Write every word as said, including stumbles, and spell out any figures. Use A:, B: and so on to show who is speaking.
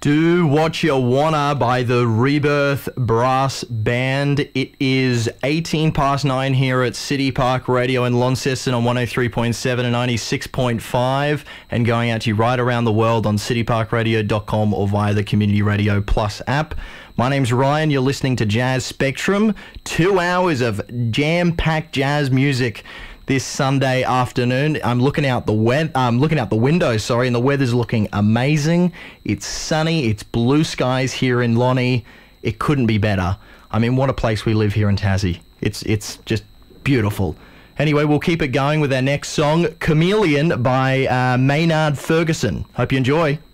A: Do What You Wanna by the Rebirth Brass Band. It is eighteen past nine here at City Park Radio in Launceston on one oh three point seven and ninety-six point five, and going out to you right around the world on city park radio dot com or via the Community Radio Plus app. My name's Ryan, you're listening to Jazz Spectrum. Two hours of jam-packed jazz music this Sunday afternoon. I'm looking out the wet. I'm looking out the window, sorry, and the weather's looking amazing. It's sunny. It's blue skies here in Lonnie. It couldn't be better. I mean, what a place we live here in Tassie. It's it's just beautiful. Anyway, we'll keep it going with our next song, Chameleon by uh, Maynard Ferguson. Hope you enjoy.